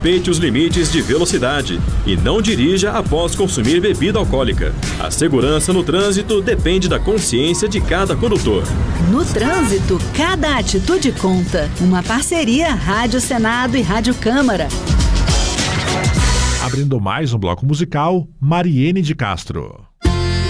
Respeite os limites de velocidade e não dirija após consumir bebida alcoólica. A segurança no trânsito depende da consciência de cada condutor. No trânsito, cada atitude conta. Uma parceria Rádio Senado e Rádio Câmara. Abrindo mais um bloco musical, Mariene de Castro.